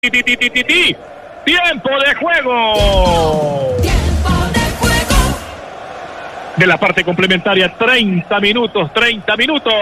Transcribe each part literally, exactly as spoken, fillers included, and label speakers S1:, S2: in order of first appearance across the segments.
S1: Tiempo de juego.
S2: Tiempo de juego.
S1: De la parte complementaria, treinta minutos, treinta minutos.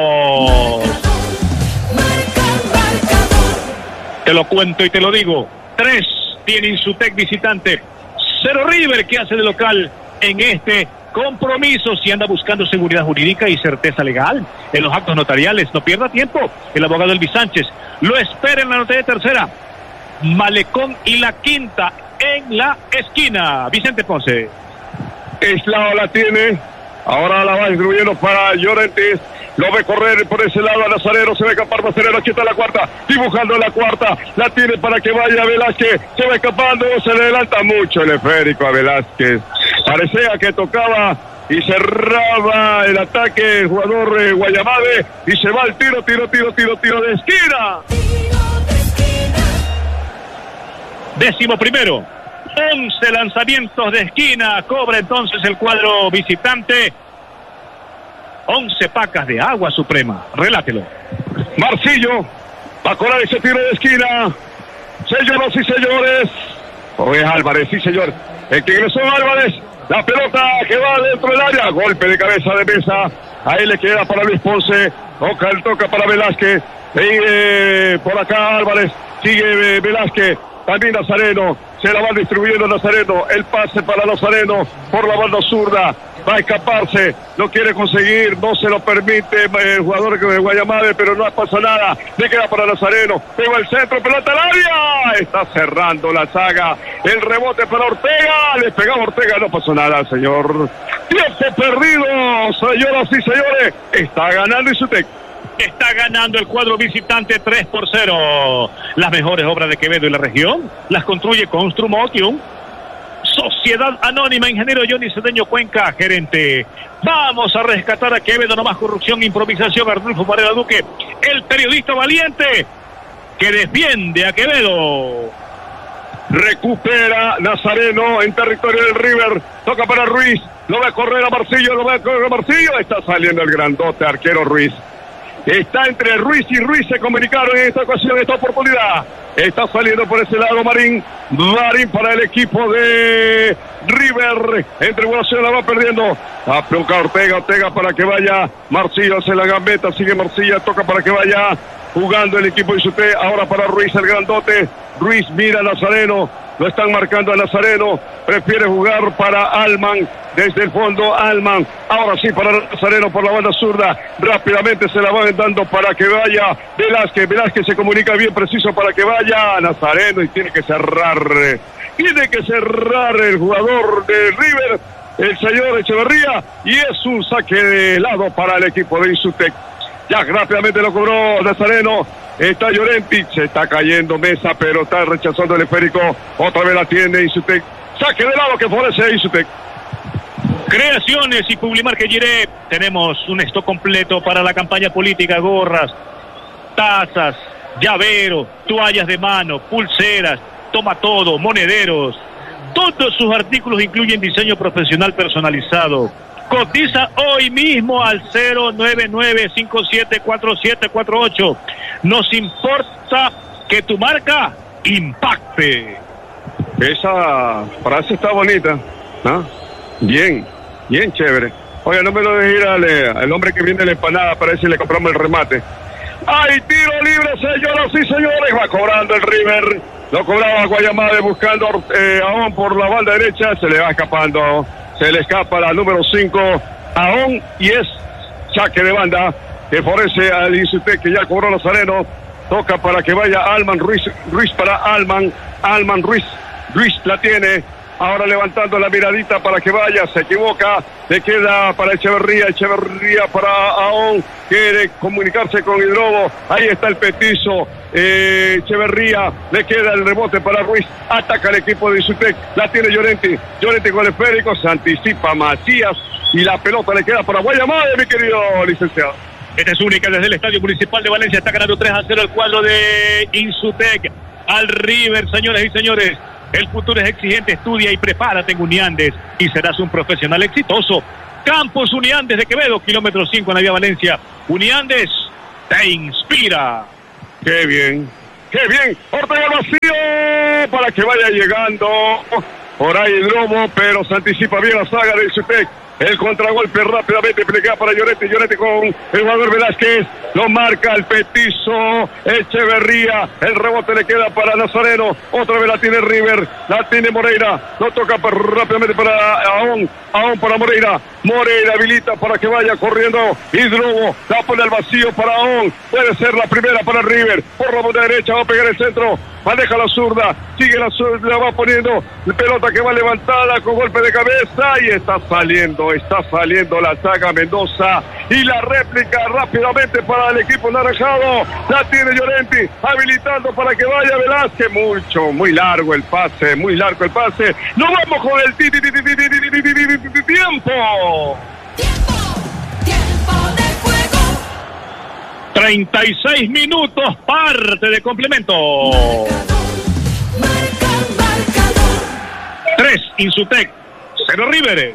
S2: Marca, marcador.
S1: Te lo cuento y te lo digo. Tres tiene Insutec visitante. Cero River, que hace de local en este compromiso. Si anda buscando seguridad jurídica y certeza legal en los actos notariales, no pierda tiempo. El abogado Elvis Sánchez lo espera en la notaría tercera, Malecón y la quinta en la esquina. Vicente Ponce.
S3: Eslao la tiene, ahora la va distribuyendo para Llorentes, lo ve correr por ese lado a Nazareno, se va a escapar Nazareno, aquí está la cuarta, dibujando la cuarta, la tiene para que vaya Velázquez, se va escapando, se le adelanta mucho el esférico a Velázquez, parecía que tocaba y cerraba el ataque el jugador eh, Guayamade, y se va el tiro, tiro, tiro, tiro, tiro de esquina.
S2: Tiro de esquina.
S1: Décimo primero. once lanzamientos de esquina. Cobra entonces el cuadro visitante. once pacas de agua suprema. Relátelo.
S3: Marcillo va a colar ese tiro de esquina. Señoras y señores. Jorge Álvarez, sí señor. El que ingresó Álvarez. La pelota que va dentro del área. Golpe de cabeza de mesa. Ahí le queda para Luis Ponce. Toca, toca para Velázquez. Sigue por acá Álvarez. Sigue eh, Velázquez. También Nazareno. Se la va distribuyendo Nazareno. El pase para Nazareno por la banda zurda. Va a escaparse. No quiere conseguir. No se lo permite el jugador de Guayamade, pero no pasa nada. Le queda para Nazareno. Pega el centro. Pelota al área. Está cerrando la saga. El rebote para Ortega. Le pegaba Ortega. No pasó nada, señor. Tiempo perdido, señoras y señores. Está ganando Insutec.
S1: Está ganando el cuadro visitante tres por cero. Las mejores obras de Quevedo y la región las construye Construmotion. Sociedad Anónima, ingeniero Johnny Cedeño Cuenca, gerente. Vamos a rescatar a Quevedo, no más corrupción, improvisación. Arnulfo Varela Duque, el periodista valiente que defiende a Quevedo.
S3: Recupera Nazareno en territorio del River. Toca para Ruiz. Lo va a correr a Marcillo, lo va a correr a Marcillo. Está saliendo el grandote arquero Ruiz. Está entre Ruiz y Ruiz, se comunicaron en esta ocasión, en esta oportunidad. Está saliendo por ese lado Marín. Marín para el equipo de River. En tribulación la va perdiendo. Aplica Ortega, Ortega para que vaya. Marcillo hace la gambeta, sigue Marcillo, toca para que vaya jugando el equipo de Insutec. Ahora para Ruiz, el grandote. Ruiz mira a Nazareno. Lo están marcando a Nazareno. Prefiere jugar para Alman. Desde el fondo, Alman. Ahora sí para Nazareno por la banda zurda. Rápidamente se la van dando para que vaya Velázquez. Velázquez se comunica bien preciso para que vaya Nazareno y tiene que cerrar. Tiene que cerrar el jugador de River, el señor Echeverría. Y es un saque de lado para el equipo de Insutec. Ya rápidamente lo cobró Nazareno. Está Llorenti, se está cayendo Mesa, pero está rechazando el esférico. Otra vez la tiene Insutec. Saque de lado que favorece Insutec.
S1: Creaciones y Publimarque Giré. Tenemos un stock completo para la campaña política. Gorras, tazas, llaveros, toallas de mano, pulseras, toma todo, monederos. Todos sus artículos incluyen diseño profesional personalizado. Cotiza hoy mismo al cero nueve nueve cinco siete cuatro siete cuatro ocho. Nos importa que tu marca impacte.
S3: Esa frase está bonita, ¿no? Bien, bien chévere. Oiga, no me lo dejes ir al, al hombre que viene la empanada para ver si le compramos el remate. ¡Hay tiro libre, señoras y señores! Va cobrando el River. Lo cobraba Guayamade buscando eh, a On por la banda derecha. Se le va escapando. Se le escapa la número cinco a On y es saque de banda que favorece al Insutec, que ya cobró Nazareno. Toca para que vaya Alman Ruiz. Ruiz para Alman. Alman Ruiz. Ruiz la tiene. Ahora levantando la miradita para que vaya, se equivoca, le queda para Echeverría, Echeverría para Aón, quiere comunicarse con Hidrobo, ahí está el petizo, eh, Echeverría, le queda el rebote para Ruiz, ataca el equipo de Insutec, la tiene Llorenti, Llorenti con el esférico, se anticipa Macías y la pelota le queda para Guayamade, mi querido licenciado.
S1: Esta es única desde el Estadio Municipal de Valencia, está ganando tres a cero el cuadro de Insutec al River, señores y señores. El futuro es exigente, estudia y prepárate en Uniandes y serás un profesional exitoso. Campus Uniandes de Quevedo, kilómetro cinco en la vía Valencia. Uniandes te inspira.
S3: Qué bien, qué bien, Ortega al vacío, para que vaya llegando por ahí Hidrobo, pero se anticipa bien la saga de Insutec. El contragolpe rápidamente plegado para Llorente. Llorente con el jugador Velázquez. Lo marca el petizo Echeverría. El rebote le queda para Nazareno. Otra vez la tiene River. La tiene Moreira. Lo toca para, rápidamente para Aón. Aón para Moreira. Moreira habilita para que vaya corriendo Hidrobo. La pone al vacío para Aón. Puede ser la primera para River. Por la banda derecha va a pegar el centro. Maneja la zurda. Sigue la zurda. La va poniendo. Pelota que va levantada con golpe de cabeza. Y está saliendo. Está saliendo la saga Mendoza y la réplica rápidamente para el equipo naranjado. La tiene Llorente habilitando para que vaya Velázquez. Mucho, muy largo el pase, muy largo el pase. Nos vamos con el ti- ti- ti- ti- ti- ti- ti- ti- ti- ti- ti- tiempo.
S2: Tiempo, tiempo de juego.
S1: treinta y seis minutos, parte de complemento.
S2: Marcador, marca, marcador.
S1: tres, Insutec. cero, River.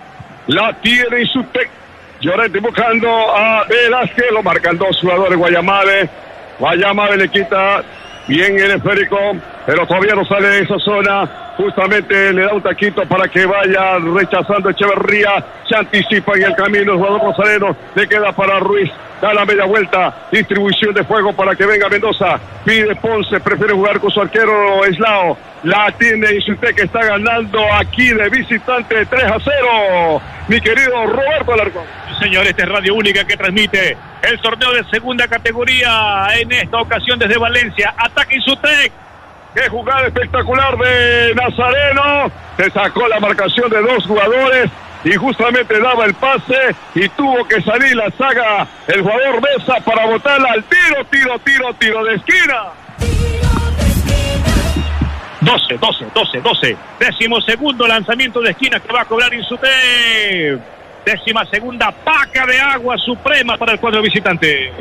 S3: La tiene Insutec. Llorente buscando a Velázquez. Lo marcan dos jugadores. Guayamave. Guayamave le quita bien el esférico, pero todavía no sale de esa zona. Justamente le da un taquito para que vaya rechazando Echeverría. Se anticipa en el camino el jugador Nazareno. Le queda para Ruiz. Da la media vuelta. Distribución de fuego para que venga Mendoza. Pide Ponce. Prefiere jugar con su arquero Eslao. La tiene Insutec, que está ganando aquí de visitante tres a cero. Mi querido Roberto Alarcón.
S1: Señor, esta es Radio Única que transmite el torneo de segunda categoría en esta ocasión desde Valencia. Ataque Insutec.
S3: Qué jugada espectacular de Nazareno. Se sacó la marcación de dos jugadores y justamente daba el pase y tuvo que salir la saga el jugador Mesa para botarla al tiro, tiro, tiro, tiro de esquina.
S2: Tiro de esquina.
S1: doce, doce, doce, doce. Décimo segundo lanzamiento de esquina que va a cobrar Insutec. Décima segunda paca de agua suprema para el cuadro visitante.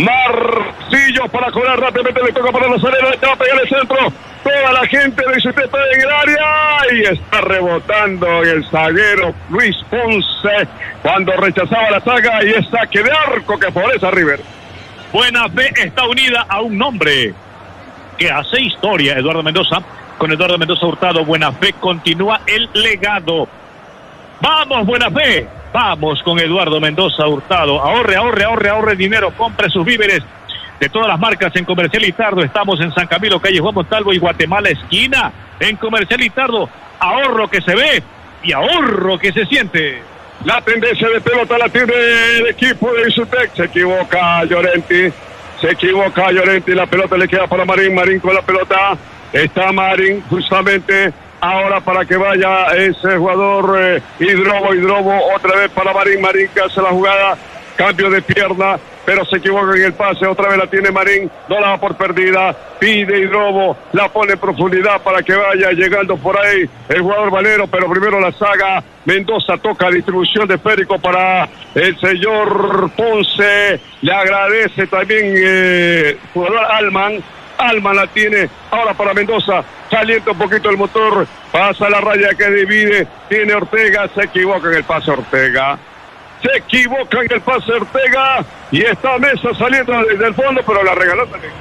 S3: Marcillo para cobrar rápidamente, le toca para Nazareno, le va a pegar el centro. Toda la gente de Insutec está en el área y está rebotando el zaguero Luis Ponce cuando rechazaba la saga y es saque de arco que favorece a River.
S1: Buena Fe está unida a un nombre que hace historia, Eduardo Mendoza. Con Eduardo Mendoza Hurtado, Buena Fe continúa el legado. ¡Vamos, Buena Fe! Vamos con Eduardo Mendoza Hurtado. Ahorre, ahorre, ahorre, ahorre dinero. Compre sus víveres de todas las marcas en Comercial Itardo. Estamos en San Camilo, calle Juan Montalvo y Guatemala esquina. En Comercial Itardo, ahorro que se ve y ahorro que se siente.
S3: La tendencia de pelota la tiene el equipo de Insutec. Se equivoca Llorente. Se equivoca Llorente y la pelota le queda para Marín. Marín con la pelota. Está Marín justamente ahora para que vaya ese jugador eh, Hidrobo. Hidrobo otra vez para Marín. Marín que hace la jugada. Cambio de pierna, pero se equivoca en el pase. Otra vez la tiene Marín. No la da por perdida. Pide Hidrobo. La pone en profundidad para que vaya llegando por ahí el jugador Valero. Pero primero la saga Mendoza toca distribución de esférico para el señor Ponce. Le agradece también el eh, jugador Alman. Alman la tiene ahora para Mendoza. Calienta un poquito el motor. Pasa la raya que divide. Tiene Ortega. Se equivoca en el pase Ortega. Se equivoca en el pase Ortega y está Mesa saliendo desde el fondo, pero la regaló también.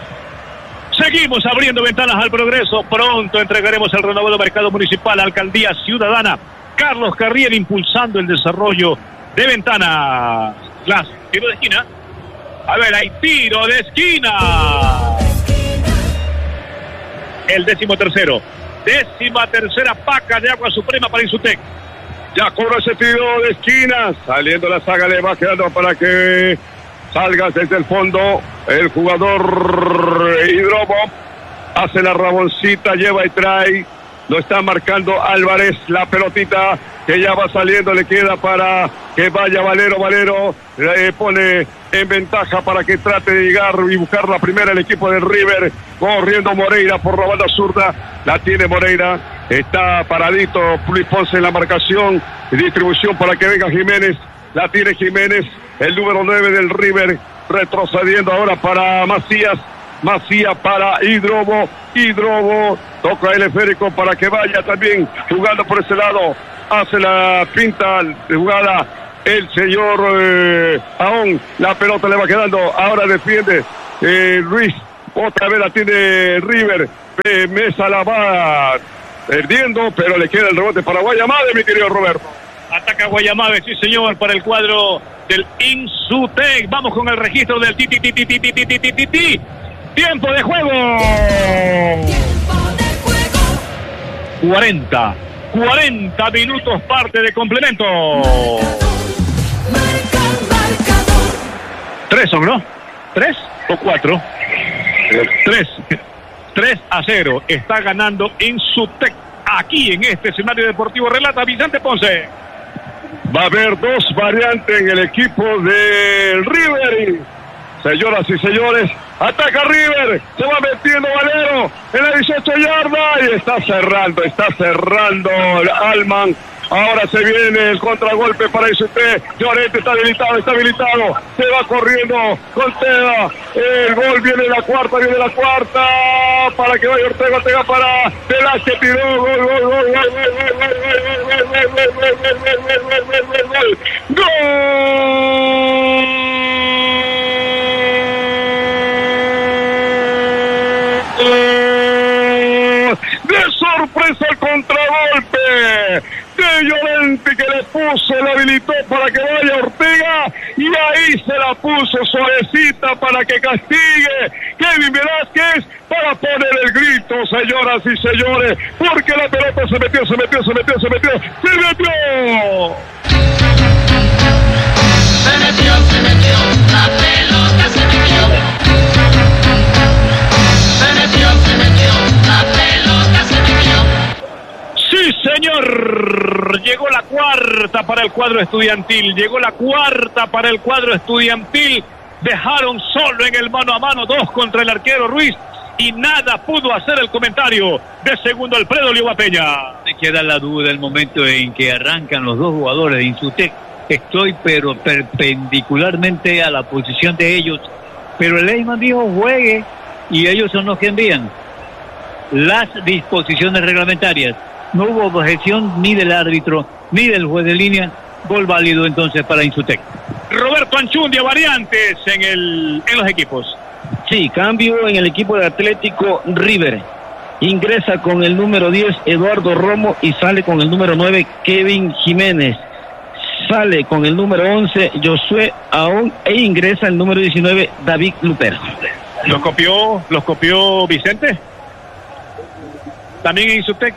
S1: Seguimos abriendo ventanas al progreso. Pronto entregaremos el renovado mercado municipal, Alcaldía Ciudadana. Carlos Carriel impulsando el desarrollo de ventanas. Las tiro de esquina. A ver, hay tiro de esquina. El décimo tercero. Décima tercera paca de agua suprema para Insutec.
S3: Ya cobra ese tiro de esquina. Saliendo la saga, le va quedando para que salga desde el fondo. El jugador Hidrobo hace la raboncita, lleva y trae. Lo está marcando Álvarez. La pelotita que ya va saliendo le queda para que vaya Valero. Valero le pone en ventaja para que trate de llegar y buscar la primera el equipo del River. Corriendo Moreira por la banda zurda. La tiene Moreira. Está paradito Luis Ponce en la marcación. Distribución para que venga Jiménez. La tiene Jiménez, el número nueve del River. Retrocediendo ahora para Macías. Macías para Hidrobo. Hidrobo toca el esférico para que vaya también jugando por ese lado. Hace la pinta de jugada el señor eh, Aón. La pelota le va quedando. Ahora defiende eh, Luis. Otra vez la tiene River. Eh, Mesa la va perdiendo, pero le queda el rebote para Guayamade, mi querido Roberto.
S1: Ataca Guayamade, sí señor, para el cuadro del Insutec. Vamos con el registro del ti ti ti ti ti ti ti ti ti ti. Tiempo de juego.
S2: Tiempo de juego.
S1: cuarenta. cuarenta minutos, parte de complemento.
S2: Marca, marcador.
S1: Tres son, ¿no? ¿Tres o cuatro? Tres. Tres a cero. Está ganando Insutec aquí en este escenario deportivo. Relata Vicente Ponce.
S3: Va a haber dos variantes en el equipo del River. Señoras y señores, ataca River, se va metiendo Valero en la dieciocho yardas y está cerrando, está cerrando Alman. Ahora se viene el contragolpe para Insutec. Llorente está habilitado, está habilitado. Se va corriendo con Teda. El gol viene la cuarta, viene la cuarta. Para que vaya Ortega, Ortega para Velázquez, tiró. Gol, gol, gol, gol, gol, gol, gol, gol, gol, gol, de sorpresa el contragolpe de Llorente, que le puso, le habilitó para que vaya Ortega y ahí se la puso suavecita para que castigue Kevin Velázquez para poner el grito, señoras y señores, porque la pelota se metió, se metió, se metió, se metió, se metió.
S4: Se metió, se metió, la pelota se metió. Se metió, se metió, la pelota se metió.
S1: Sí, señor. Llegó la cuarta para el cuadro estudiantil. Llegó la cuarta para el cuadro estudiantil. Dejaron solo en el mano a mano, dos contra el arquero Ruiz. Y nada pudo hacer el comentario de segundo Alfredo Liuba Peña.
S5: Me queda la duda el momento en que arrancan los dos jugadores de Insutec. Estoy pero perpendicularmente a la posición de ellos. Pero el Leyman dijo juegue y ellos son los que envían las disposiciones reglamentarias. No hubo objeción ni del árbitro ni del juez de línea. Gol válido entonces para Insutec.
S1: Roberto Anchundia, variantes en, el, en los equipos.
S6: Sí, cambio en el equipo de Atlético River. Ingresa con el número diez Eduardo Romo y sale con el número nueve Kevin Jiménez. Sale con el número once Josué Aón e ingresa el número diecinueve David Lupero.
S1: ¿Los copió, los copió Vicente? ¿También en Insutec?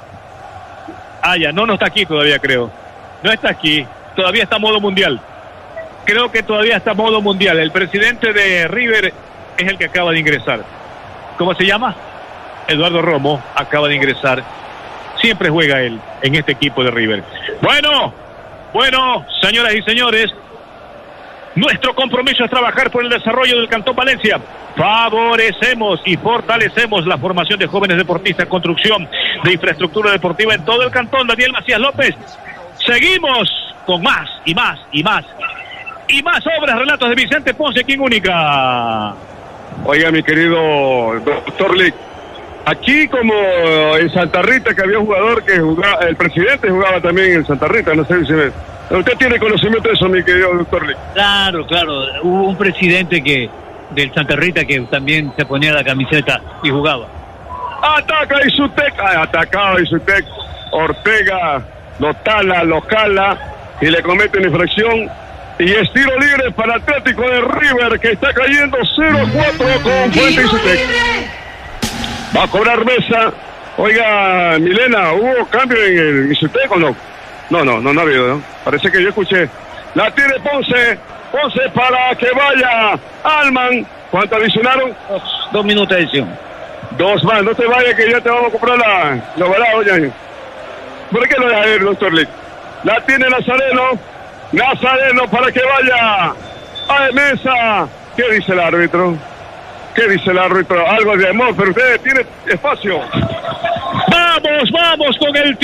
S1: Ah, ya, no, no está aquí todavía, creo. No está aquí, todavía está a modo mundial. Creo que todavía está a modo mundial. El presidente de River es el que acaba de ingresar. ¿Cómo se llama? Eduardo Romo acaba de ingresar. Siempre juega él en este equipo de River. Bueno, bueno, señoras y señores, nuestro compromiso es trabajar por el desarrollo del Cantón Valencia. Favorecemos y fortalecemos la formación de jóvenes deportistas, construcción de infraestructura deportiva en todo el cantón. Daniel Macías López. Seguimos con más y más y más y más obras, relatos de Vicente Ponce aquí en Única.
S3: Oiga, mi querido doctor Lick, aquí como en Santa Rita, que había un jugador que jugaba, el presidente jugaba también en Santa Rita, no sé si me... Usted tiene conocimiento de eso, mi querido doctor Lick.
S5: Claro, claro. Hubo un presidente que del Santa Rita que también se ponía la camiseta y jugaba.
S3: Ataca Insutec, ah, atacado Insutec. Ortega lo tala, lo cala y le comete una infracción. Y es tiro libre para Atlético de River, que está cayendo cero cuatro con Fuente Insutec. Va a cobrar Mesa. Oiga, Milena, ¿hubo cambio en el Insutec o no? No, no, no, no ha habido, ¿no? Parece que yo escuché. La tiene Ponce. Ponce para que vaya Alman. ¿Cuánto adicionaron?
S6: Dos, dos minutos de edición.
S3: Dos más. No te vayas que ya te vamos a comprar la, lo barato, ya. ¿Por qué lo deja ir, doctor Lick? La tiene Nazareno. Nazareno para que vaya a Mesa. ¿Qué dice el árbitro? ¿Qué dice el árbitro? Algo de amor, pero usted tiene espacio.
S1: Vamos, vamos con el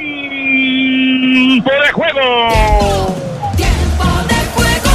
S1: tiempo de juego.
S2: Tiempo de juego.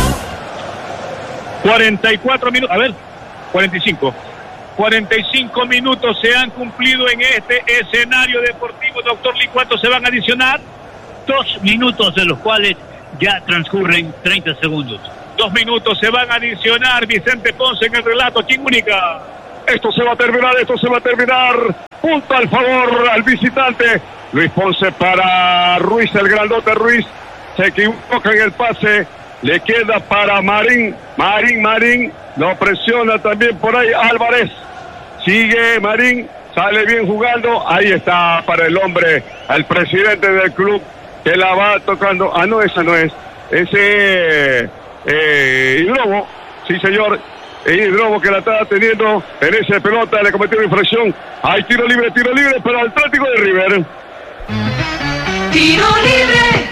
S1: cuarenta y cuatro minutos, a ver, cuarenta y cinco. cuarenta y cinco minutos se han cumplido en este escenario deportivo. Doctor Lee, ¿cuántos se van a adicionar?
S5: Dos minutos de los cuales ya transcurren treinta segundos.
S1: Dos minutos se van a adicionar. Vicente Ponce en el relato. ¿Quién única?
S3: Esto se va a terminar, esto se va a terminar. Punto al favor al visitante. Luis Ponce para Ruiz, el grandote Ruiz. Se equivoca en el pase. Le queda para Marín. Marín, Marín. Lo presiona también por ahí Álvarez. Sigue Marín. Sale bien jugando. Ahí está para el hombre, al presidente del club, que la va tocando. Ah, no, esa no es. Ese eh, Hidrobo. Sí, señor. Hidrobo que la está teniendo en esa pelota. Le cometió una infracción. Hay tiro libre, tiro libre para el Atlético de River.
S2: Tiro libre.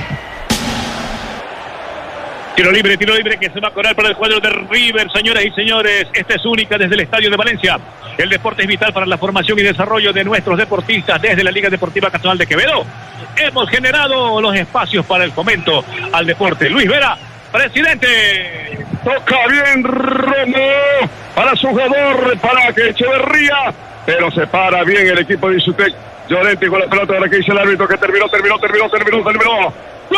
S1: Tiro libre, tiro libre que se va a cobrar para el cuadro de River, señoras y señores. Esta es única desde el Estadio de Valencia. El deporte es vital para la formación y desarrollo de nuestros deportistas desde la Liga Deportiva Nacional de Quevedo. Hemos generado los espacios para el fomento al deporte. Luis Vera, presidente.
S3: Toca bien Romo para su jugador, para que Echeverría, pero se para bien el equipo de Insutec. Llorente con la pelota, ahora que dice el árbitro que terminó, terminó, terminó, terminó, terminó.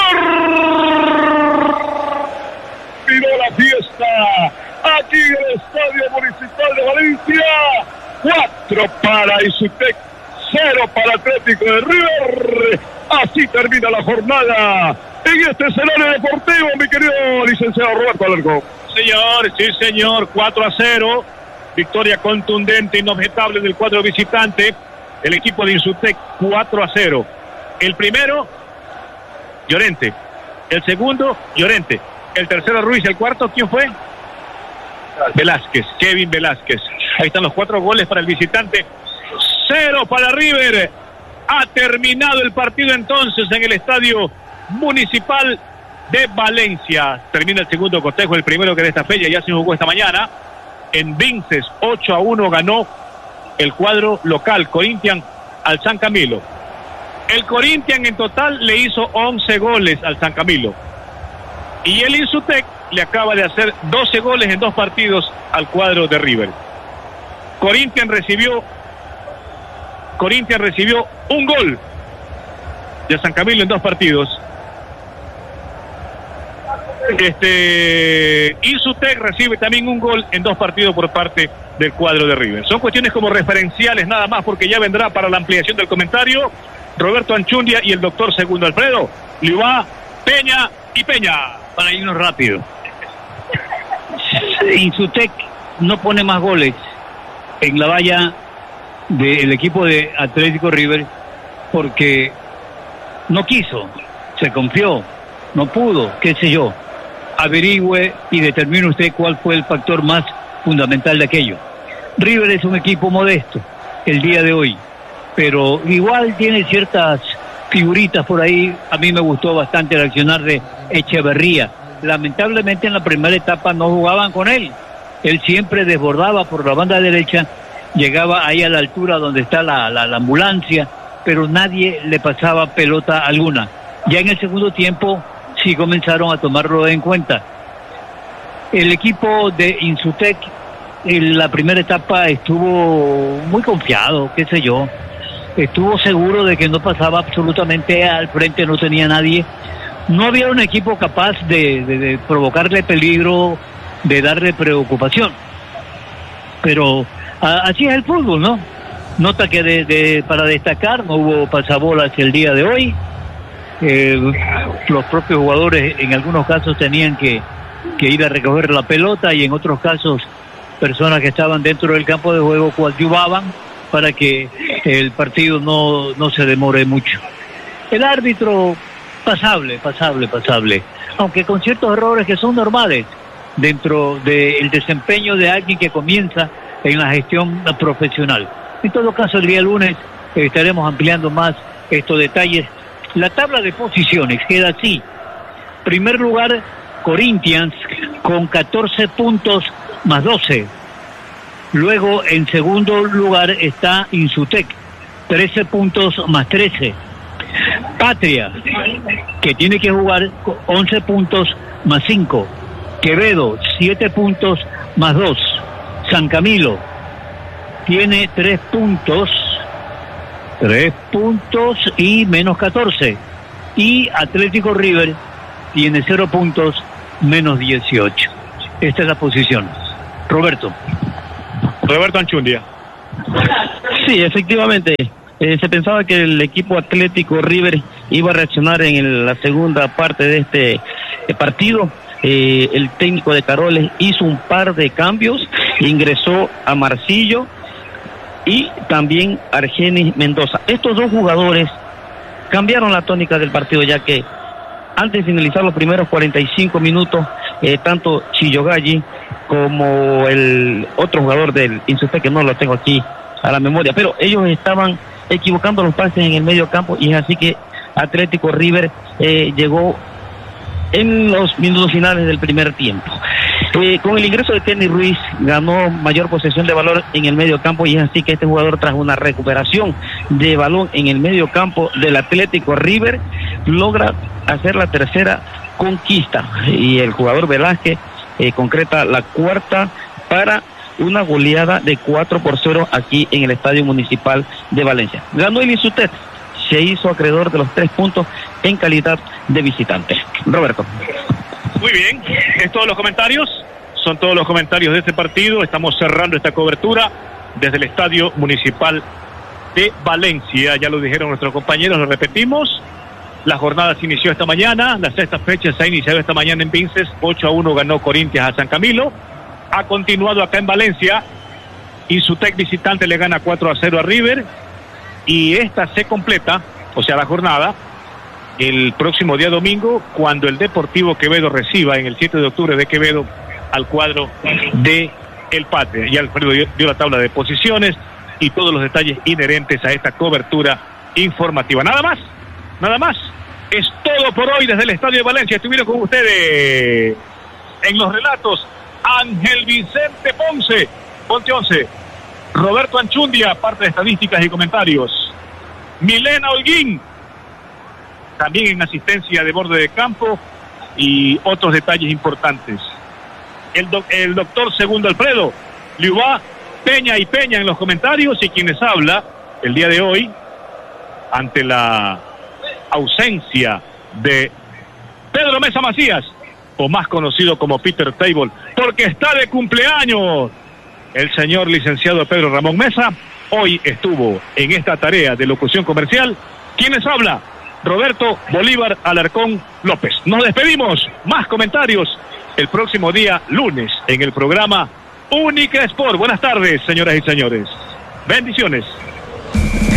S3: Terminó la fiesta aquí en el Estadio Municipal de Valencia. Cuatro para Insutec, cero para Atlético de River. Así termina la jornada en este escenario deportivo, mi querido licenciado Roberto Alarcón.
S1: Señor, sí señor, cuatro a cero. Victoria contundente, inobjetable del cuadro visitante. El equipo de Insutec, cuatro a cero. El primero, Llorente. El segundo, Llorente. El tercero, Ruiz. El cuarto, ¿quién fue? Velázquez, Kevin Velázquez. Ahí están los cuatro goles para el visitante. Cero para River. Ha terminado el partido entonces en el Estadio Municipal de Valencia. Termina el segundo cotejo, el primero que de esta fecha ya se jugó esta mañana. En Vinces, ocho a uno ganó el cuadro local, Corinthians, al San Camilo. El Corinthians en total le hizo once goles al San Camilo. Y el Insutec le acaba de hacer doce goles en dos partidos al cuadro de River. Corinthians recibió Corinthians recibió un gol de San Camilo en dos partidos. Este Insutec recibe también un gol en dos partidos por parte del cuadro de River. Son cuestiones como referenciales nada más, porque ya vendrá para la ampliación del comentario Roberto Anchundia y el doctor Segundo Alfredo. Liuá, Peña y Peña.
S5: Para irnos rápido. Insutec no pone más goles en la valla del equipo de Atlético River porque no quiso, se confió, no pudo, qué sé yo. Averigüe y determine usted cuál fue el factor más fundamental de aquello. River es un equipo modesto el día de hoy, pero igual tiene ciertas figuritas por ahí. A mí me gustó bastante el accionar de Echeverría. Lamentablemente en la primera etapa no jugaban con él. Él siempre desbordaba por la banda derecha, llegaba ahí a la altura donde está la, la, la ambulancia, pero nadie le pasaba pelota alguna. Ya en el segundo tiempo sí comenzaron a tomarlo en cuenta. El equipo de Insutec en la primera etapa estuvo muy confiado, qué sé yo. Estuvo seguro de que no pasaba absolutamente al frente, no tenía nadie. No había un equipo capaz de, de, de provocarle peligro, de darle preocupación. Pero a, así es el fútbol, ¿no? Nota que de, de, para destacar no hubo pasabolas el día de hoy. Eh, los propios jugadores en algunos casos tenían que, que ir a recoger la pelota, y en otros casos personas que estaban dentro del campo de juego coadyuvaban para que el partido no, no se demore mucho. El árbitro, pasable, pasable, pasable, aunque con ciertos errores que son normales dentro del desempeño de alguien que comienza en la gestión profesional. En todo caso, el día lunes eh, estaremos ampliando más estos detalles. La tabla de posiciones queda así. Primer lugar, Corinthians con catorce puntos más doce. Luego, en segundo lugar está Insutec, trece puntos más trece. Patria, que tiene que jugar once puntos más cinco. Quevedo, siete puntos más dos. San Camilo tiene tres puntos, tres puntos y menos catorce. Y Atlético River tiene cero puntos menos dieciocho. Esta es la posición. Roberto.
S1: Roberto Anchundia.
S6: Sí, efectivamente. Eh, se pensaba que el equipo Atlético River iba a reaccionar en el, la segunda parte de este eh, partido. Eh, el técnico de Caroles hizo un par de cambios, ingresó a Marcillo y también Argenis Mendoza. Estos dos jugadores cambiaron la tónica del partido, ya que antes de finalizar los primeros cuarenta y cinco minutos, eh, tanto Chillogalli como el otro jugador del Insustec, que no lo tengo aquí a la memoria, pero ellos estaban equivocando los pases en el medio campo, y es así que Atlético River eh, llegó en los minutos finales del primer tiempo. Eh, con el ingreso de Kenny Ruiz ganó mayor posesión de balón en el medio campo, y es así que este jugador, tras una recuperación de balón en el medio campo del Atlético River, logra hacer la tercera conquista, y el jugador Velázquez eh, concreta la cuarta para una goleada de cuatro por cero aquí en el Estadio Municipal de Valencia. Ganó el Insustec, se hizo acreedor de los tres puntos en calidad de visitante. Roberto.
S1: Muy bien, es todos los comentarios, son todos los comentarios de este partido. Estamos cerrando esta cobertura desde el Estadio Municipal de Valencia. Ya lo dijeron nuestros compañeros, lo repetimos. La jornada se inició esta mañana, la sexta fecha se ha iniciado esta mañana en Vinces. Ocho a uno ganó Corinthians a San Camilo. Ha continuado acá en Valencia. Insustec visitante le gana cuatro a cero a River. Y esta se completa, o sea, la jornada, el próximo día domingo, cuando el Deportivo Quevedo reciba en el siete de octubre de Quevedo al cuadro de El Patria. Y Alfredo dio, dio la tabla de posiciones y todos los detalles inherentes a esta cobertura informativa. Nada más, nada más. Es todo por hoy desde el Estadio de Valencia. Estuvieron con ustedes en los relatos Ángel Vicente Ponce, Ponte once, Roberto Anchundia, parte de estadísticas y comentarios, Milena Holguín, también en asistencia de borde de campo y otros detalles importantes. El, do, el doctor Segundo Alfredo, Liubá, Peña y Peña en los comentarios, y quienes habla el día de hoy ante la ausencia de Pedro Mesa Macías, o más conocido como Peter Table, porque está de cumpleaños el señor licenciado Pedro Ramón Mesa. Hoy estuvo en esta tarea de locución comercial. ¿Quiénes habla? Roberto Bolívar Alarcón López. Nos despedimos. Más comentarios el próximo día lunes en el programa Única Sport. Buenas tardes, señoras y señores. Bendiciones.